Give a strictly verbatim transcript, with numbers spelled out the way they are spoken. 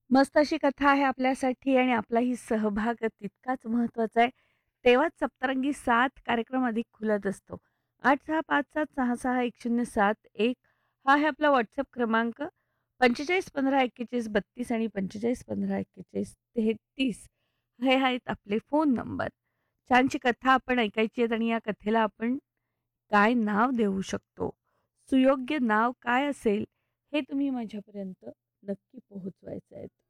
मस्त अशी कथा आहे आपल्यासाठी आणि आपलाही सहभाग तितकाच महत्त्वाचा आहे. तेव्हाच सप्तरंगी सात कार्यक्रम अधिक खुलत असतो. आठ सहा पाच सात सहा सहा एक शून्य सात एक हा आहे आपला WhatsApp क्रमांक. पंचेचाळीस पंधरा एक्केचाळीस बत्तीस आणि पंचेचाळीस पंधरा एक्केचाळीस तेहतीस हे आहेत आपले फोन नंबर. छानशी कथा आपण ऐकायची आहेत आणि या कथेला आपण काय नाव देऊ शकतो? सुयोग्य नाव काय असेल हे तुम्ही माझ्यापर्यंत नक्की पोहोचवायचं आहे.